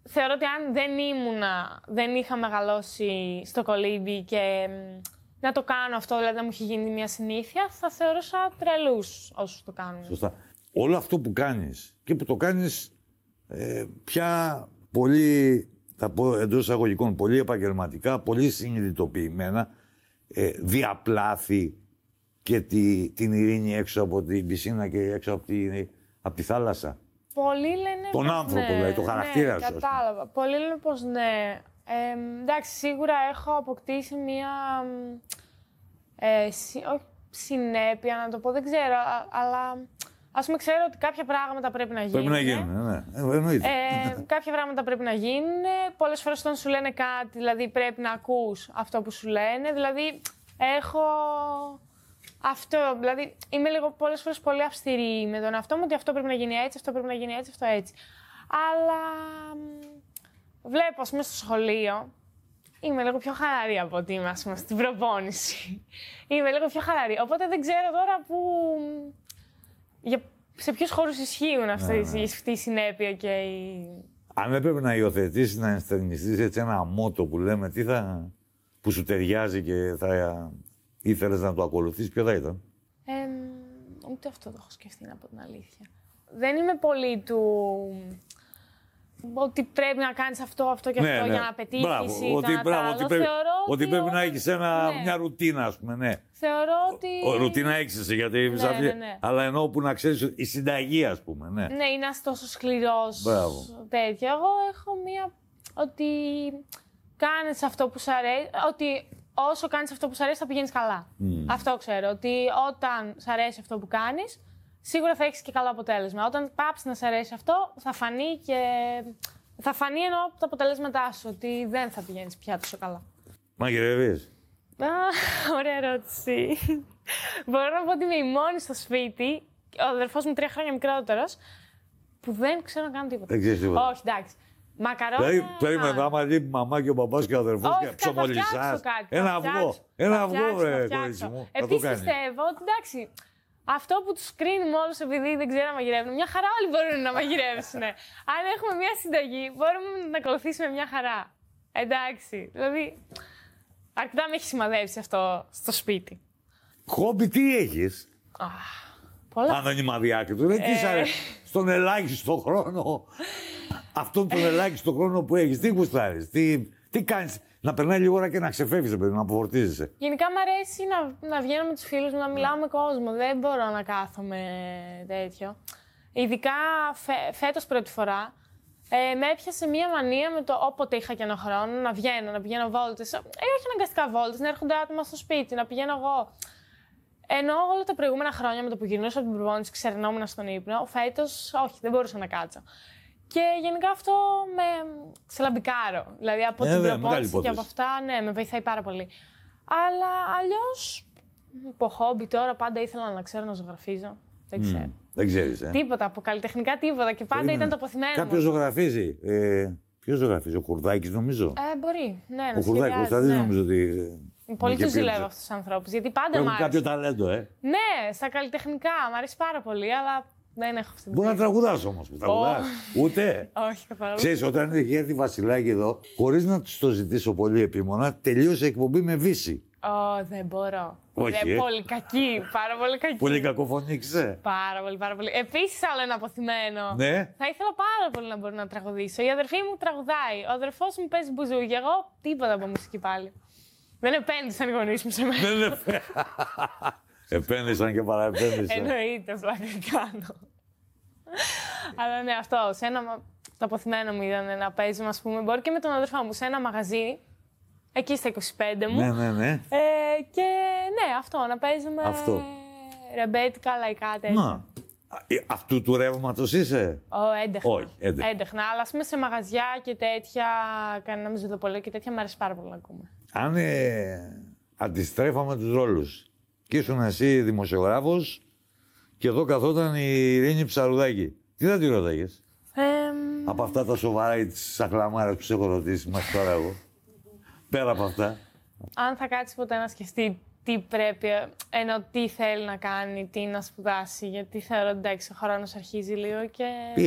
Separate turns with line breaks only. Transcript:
θεωρώ ότι αν δεν είχα μεγαλώσει στο κολύμπι και να το κάνω αυτό, δηλαδή να μου έχει γίνει μια συνήθεια, θα θεωρούσα τρελούς όσους το κάνουν.
Σωστά. Όλο αυτό που κάνεις και που το κάνεις πια πολύ, θα πω εντός εισαγωγικών, πολύ επαγγελματικά, πολύ συνειδητοποιημένα, διαπλάθη και την ειρήνη έξω από την πισίνα και έξω από τη θάλασσα.
Πολλοί λένε
τον άνθρωπο,
ναι,
δηλαδή, το χαρακτήρα σου.
Κατάλαβα. Πολλοί λένε πως ναι. Εντάξει, σίγουρα έχω αποκτήσει μία συνέπεια, να το πω, δεν ξέρω, αλλά ας πούμε ξέρω ότι κάποια πράγματα πρέπει να γίνουν.
Πρέπει να γίνουν, ναι. Εννοείται.
Κάποια πράγματα πρέπει να γίνουν. Πολλές φορές όταν σου λένε κάτι, δηλαδή πρέπει να ακούς αυτό που σου λένε. Δηλαδή έχω αυτό, δηλαδή είμαι λίγο πολλές φορές πολύ αυστηρή με τον εαυτό μου ότι αυτό πρέπει να γίνει έτσι, αυτό πρέπει να γίνει έτσι, αυτό έτσι. Αλλά βλέπω, ας πούμε, στο σχολείο, είμαι λίγο πιο χαλαρή από ότι είμαι, ας πούμε, στην προπόνηση. Είμαι λίγο πιο χαλαρή. Οπότε δεν ξέρω τώρα σε ποιους χώρους ισχύουν αυτή η συνέπεια και η...
Αν έπρεπε να υιοθετήσεις, να ενστερνιστείς έτσι ένα μότο που λέμε, που σου ταιριάζει και θα ήθελες να το ακολουθείς, ποιο θα ήταν?
Ούτε αυτό το έχω σκεφτεί, να πω την αλήθεια. Δεν είμαι πολύ του... ότι πρέπει να κάνεις αυτό και αυτό για να πετύχεις ή
ότι πρέπει να έχεις μια ρουτίνα, ας πούμε, ναι.
Θεωρώ ότι...
Ρουτίνα έχεις εσύ, γιατί ναι. Αλλά εννοώ που να ξέρεις η συνταγή, ας πούμε, ναι.
Ναι, είναι τόσο σκληρός τέτοιο. Εγώ έχω ότι κάνεις αυτό που σου αρέσει, ότι όσο κάνεις αυτό που σου αρέσει θα πηγαίνεις καλά. Αυτό ξέρω, ότι όταν σου αρέσει αυτό που κάνεις, σίγουρα θα έχεις και καλό αποτέλεσμα. Όταν πάψει να σ' αρέσει αυτό, θα φανεί και... θα φανεί εννοώ από τα αποτελέσματά σου, ότι δεν θα πηγαίνεις πια τόσο καλά.
Μαγειρεύεις?
Ωραία ερώτηση. Μπορώ να πω ότι είμαι η μόνη στο σπίτι, ο αδερφός μου 3 χρόνια μικρότερος, που δεν ξέρω να κάνω τίποτα.
Δεν ξέρεις τίποτα.
Όχι, εντάξει. Μακαρόνια...
Δηλαδή, περίμενε, άμα λείπει η μαμά και ο μπαμπάς και ο αδερφός και ψωμολισσάς. Ένα αυγό, βρε, κορίτσι μου.
Επίσης πιστεύω ότι, εντάξει, αυτό που τους κρίνουμε όλους επειδή δεν ξέρουν να μαγειρεύουν, μια χαρά όλοι μπορούν να μαγειρεύσουν. Αν έχουμε μια συνταγή, μπορούμε να ακολουθήσουμε μια χαρά. Εντάξει, δηλαδή, αρκετά με έχει σημαδέψει αυτό στο σπίτι.
Χόμπι τι έχεις?
Πολλά.
Ανώνυμα διάκριτο. Τι σ' αρέσει στον ελάχιστο χρόνο, αυτόν τον ελάχιστο χρόνο που έχεις, τι γουστάρεις, τι κάνεις? Να περνάει λίγο ώρα και να ξεφεύγεις, παιδί, να αποφορτίζεσαι.
Γενικά μου αρέσει να βγαίνω με τους φίλους μου, να μιλάω με κόσμο. Δεν μπορώ να κάθομαι τέτοιο. Ειδικά φέτος πρώτη φορά, με έπιασε μία μανία με το όποτε είχα και ένα χρόνο να πηγαίνω βόλτες. Όχι αναγκαστικά βόλτες, να έρχονται άτομα στο σπίτι, να πηγαίνω εγώ. Ενώ όλα τα προηγούμενα χρόνια με το που γυρνούσα από την προπόνηση, ξερνόμουν στον ύπνο, φέτος όχι, δεν μπορούσα να κάτσω. Και γενικά αυτό με ξελαμπικάρω. Δηλαδή από την προπόνηση και από αυτά, ναι, με βοηθάει πάρα πολύ. Αλλά αλλιώς, από χόμπι τώρα, πάντα ήθελα να ξέρω να ζωγραφίζω. Δεν ξέρω.
Δεν ξέρεις,
Τίποτα, από καλλιτεχνικά τίποτα. Και πάντα ήταν το αποθυμένο.
Κάποιος ζωγραφίζει. Ποιος ζωγραφίζει, ο Κουρδάκης νομίζω?
Μπορεί, ναι, να
ο Κουρδάκης, Κωνσταντίνος νομίζω ότι...
Πολύ του ζηλεύω αυτούς τους ανθρώπους, γιατί πάντα μου άρεσε.
Έχουν κάποιο ταλέντο,
Ναι, στα καλλιτεχνικά, μου αρέσει πάρα πολύ, αλλά δεν έχω αυτή την
Μπορεί να τραγουδάς όμως, τραγουδάς. Ούτε.
Όχι, καθόλου.
Ξέρεις, όταν είχε έρθει η Βασιλάκη εδώ, χωρίς να της το ζητήσω πολύ επίμονα, τελείωσε η εκπομπή με Βύση.
Δεν μπορώ.
Όχι,
πολύ κακή, πάρα πολύ κακή.
Πολύ κακοφωνήξε.
Πάρα πολύ, πάρα πολύ. Επίσης, άλλο ένα αποθυμένο.
Ναι.
Θα ήθελα πάρα πολύ να μπορώ να τραγουδήσω. Η αδερφή μου τραγουδάει. Ο αδερφός μου παίζει μπουζούκι. Εγώ τίποτα από μουσική πάλι. Δεν επένδυσαν οι γονείς μου σε μένα.
Επένδυσαν και παραεπένδυσαν.
Εννοείται, πλάκα κάνω. Αλλά ναι, αυτό. Το αποθυμένο μου ήταν να παίζουμε, ας πούμε, μπορεί και με τον αδερφό μου σε ένα μαγαζί. Εκεί στα 25 μου.
Ναι.
Και ναι, αυτό, να παίζουμε ρεμπέτικα, λαϊκά τέτοια.
Αυτού του ρεύματος είσαι?
Έντεχνα.
Όχι,
έντεχνα. Αλλά ας πούμε σε μαγαζιά και τέτοια, κανένα μυζεδοπολείο και τέτοια, μου αρέσει πάρα πολύ να ακούμε.
Αν αντιστρέφαμε τους ρόλους και ήσουν εσύ δημοσιογράφος και εδώ καθόταν η Ειρήνη Ψαρουδάκη, τι θα τη ρωτάγες? Από αυτά τα σοβαρά ή τις σαχλαμάρες που σε έχω ρωτήσει μέχρι τώρα εγώ. Πέρα από αυτά.
Αν θα κάτσει ποτέ να σκεφτεί τι πρέπει, ενώ τι θέλει να κάνει, τι να σπουδάσει, γιατί θεωρώ ότι εντάξει, ο χρόνος αρχίζει λίγο και...